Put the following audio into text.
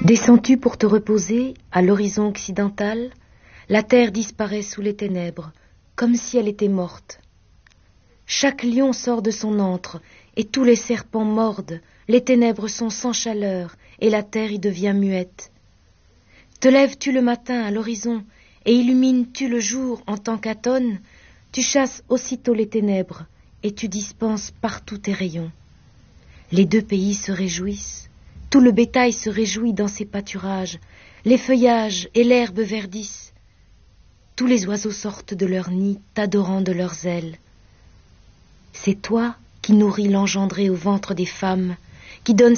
Descends-tu pour te reposer à l'horizon occidental? La terre disparaît sous les ténèbres, comme si elle était morte. Chaque lion sort de son antre, et tous les serpents mordent, les ténèbres sont sans chaleur, et la terre y devient muette. Te lèves-tu le matin à l'horizon, et illumines-tu le jour en tant qu'atone? Tu chasses aussitôt les ténèbres, et tu dispenses partout tes rayons. Les deux pays se réjouissent, tout le bétail se réjouit dans ses pâturages, les feuillages et l'herbe verdissent. Tous les oiseaux sortent de leur nid, t'adorant de leurs ailes. C'est toi qui nourris l'engendré au ventre des femmes, qui donnes